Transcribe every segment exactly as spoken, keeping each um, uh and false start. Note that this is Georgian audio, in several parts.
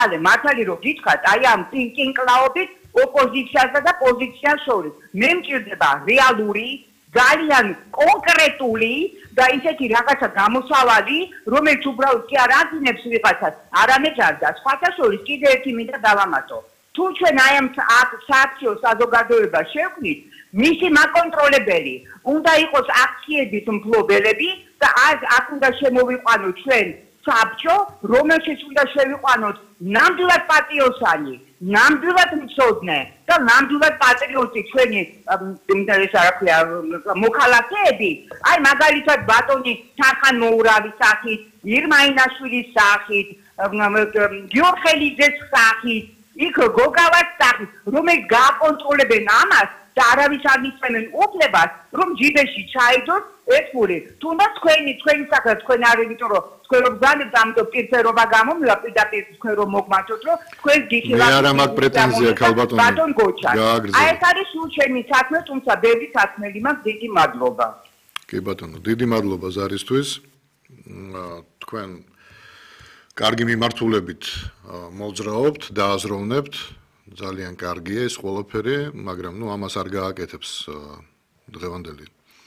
მართალი მართალი რომ გითხრათ აი ამ პინკინკლაობით ოპოზიციასა და პოზიციას შორის მე მჭირდება რეალური ძალიან კონკრეტული და ისეთი რაღაცა გამოსავალი რომელიც უბრალოდ კი არ აძინებს ვიღაცას არამედ არდა სხვათა შორის კიდე ერთი მინდა დავამატო თუ ჩვენ აი ამ სააქციო საზოგადოებას შევქმნით მისი მაკონტროლებელი უნდა იყოს აქციების მფლობელები და აქ უნდა შემოვიყვანოთ ჩვენ საბჭო რომელშიც უნდა შევიყვანოთ ნამდვილად პატრიოტანი ნამდვილად მცოდნე და ნამდვილად პატრიოტი ჩვენი ეს რა ქვია მოქალაქეები აი მაგალითად ბატონი თახან მოურავის სახით ირმა ინაშვილის სახით გიორხელიძეს სახით იქ გოგავას სახით რომელიც გააკონტროლებენ ამას და არავის არ მისცემენ უფლებას რომ ჯიბეში ჩაიდოს ეთმური თუნდაც თქვენი თქვენი სახე თქვენ არ იმიტომ რომ თქვენ რომ ბრძანებთ ამიტომ პირფერობა გამომივა პირდაპირ თქვენ რომ მოგმართოთ რომ თქვენ გიხილავთ მე არ მაქვს პრეტენზია ქალბატონი ბატონ გოჩა აი ეს არის სულ ჩემი საქმე თუმცა ბევრი საქმელი მაქვს დიდი მადლობა კი ბატონო დიდი მადლობა ზარისთვის თქვენ კარგი მიმართულებით მოძრაობთ და აზროვნებთ ძალიან კარგია ეს ყველაფერი მაგრამ ნუ ამას არ გააკეთებს დღევანდელი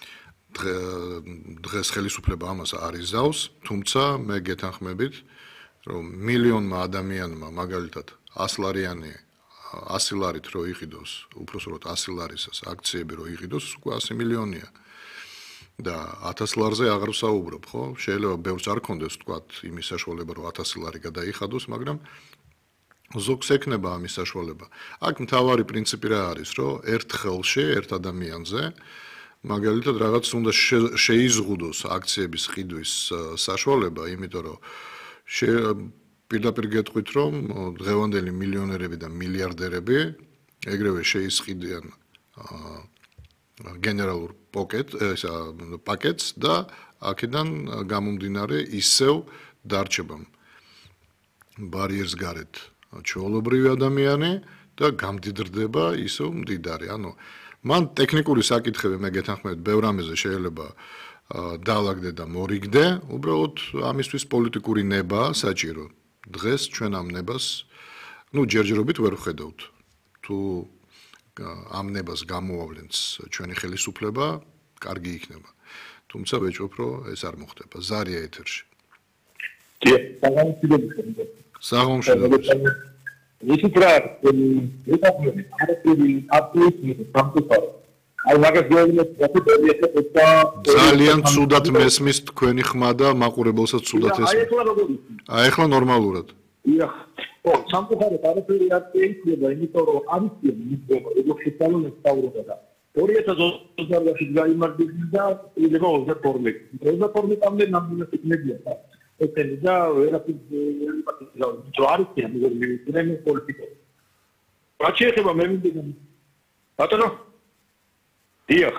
დღეს ხელისუფლება ამას არ იზავს თუმცა მე გეთანხმებით რომ მილიონმა ადამიანმა მაგალითად ასლარიანი ასი ლარით რო იყიდოს უпроსროთ ასი ლარისას აქციები რო იყიდოს უკვე ასი მილიონია და ათას ლარზე აღარ ვსაუბრობ ხო შეიძლება ბევრს არ კონდეს თქვათ იმის საშუალება რომ ათასი ლარი გადაიხადოს მაგრამ ზოგს ექნება ამის საშუალება აქ მთავარი პრინციპი რა არის რომ ერთ ხელში ერთ ადამიანზე მაგალითად რაღაც უნდა შეიზღუდოს აქციების ყიდვის საშუალება იმიტომ რომ პირდაპირ გეტყვით რომ დღევანდელი მილიონერები და მილიარდერები ეგრევე შეისყიდიან გენერალურ პაკეტს და აქედან გამომდინარე ისევ დარჩება ბარიერს გარეთ ჩვეულებრივი ადამიანი და გამდიდრდება ისევ მდიდარი ანუ მან ტექნიკური საკითხები მე გეთანხმებით ბევრ ამაზე შეიძლება დაალაგდე და მორიგდე უბრალოდ ამისთვის პოლიტიკური ნება საჭირო დღეს ჩვენ ამ ნებას ნუ ჯერჯერობით ვერ ვხედავთ თუ ამ ნებას გამოავლენს ჩვენი ხელისუფლება კარგი იქნება თუმცა ვეჭვობ რომ ეს არ მოხდება ზარია ეთერში საღამოშიდების ისიც რა ეთაპები არაფერი აბსოლუტურად სამწუხარო აი მაგას გეუბნებით ძალიან ცუდად მესმის თქვენი ხმა და მაყურებელსაც ცუდად ესმის აი ეხლა როგორ აი ეხლა ნორმალურად ია ო სამწუხაროდ არაფერი არ შეიძლება იმიტომ რომ ამის მიღება როგორ შეცვალონ სწავლობა და ორი ათას ოცდაათში გაიმარჯვება და ილება ოცდაორი ოცდაორი ნამდვილად იქნებია ეთელი და ვერაფერ ჯვარით ამიგერ მივიდნენ პოლიტიკა. რაც შეეხება მე მინდა ბატონო დიახ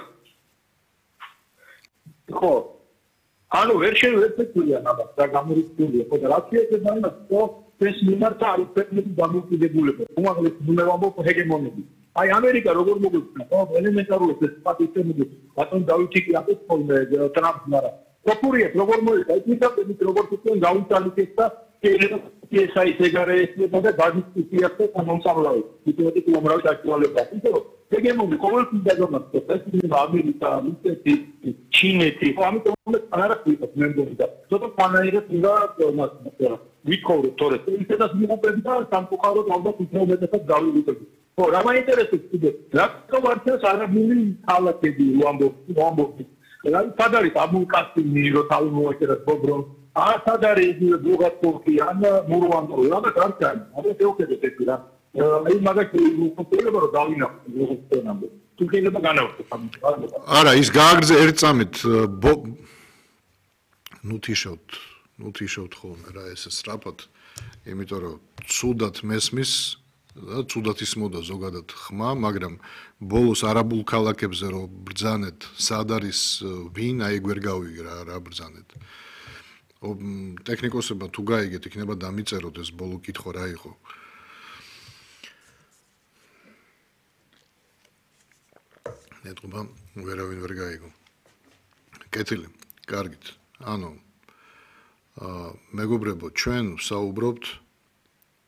ხო ანუ ვერ შევეცდია ამას და გამორიცხულია ხო და რაც შეეხება იმას ხო ეს მიმართა არის პეტრები დამოუკიდებულება უმაღლესი ნუმეროვანი ჰეგემონები აი ამერიკა როგორ მოგვიწნა ხო ელემენტარულად ეს პატიცემები ბატონ დავითი კი აკეთებს ხოლმე ტრამპს მარა Procurie, procurie moi, ai uitat de procurie gaunțalitate da, că e sai segare este de bază discuția asta nu înțeleg. Deci de cum vreau să actuale practică. De ce nu cum îl de doamnă, să în America, nu știu, China, ce am tot ara cu membrii. Tot panairea tinga doamnă. Victor, tore. Este da să nu predita, am cu care am dat cu probleme de galu uite. O, la mai interesant de. Dacă vorțe să ara buni ala te di luambo, luambo. Sadari abul casting niro tal moștera bobro a sadari dugatorki ana muruando la da cartan ave teo ke de tira ai maga ke nu pele bro davina nustenambe tu ke le bagana არა ის გააგრძე ერთ წამით ნუ თიშოთ ნუ თიშოთ ხოლმე რა ეს სწრაფად იმიტომ რომ ცუდად მესმის და ცუდად ისმოდა ზოგადად ხმა, მაგრამ ბოლოს არაბულ ქალაქებზე რომ ბრძანეთ, სად არის ვინ, აი გვერ გავიგე რა რა ბრძანეთ. ტექნიკოსებმა თუ გაიგეთ, იქნება დამიწეროთ ეს ბოლო კითხვა რა იყო. ეთქობა, ვერავინ ვერ გაიგო. კეთილი, კარგით. ანუ აა მეგობრებო, ჩვენ საუბრობთ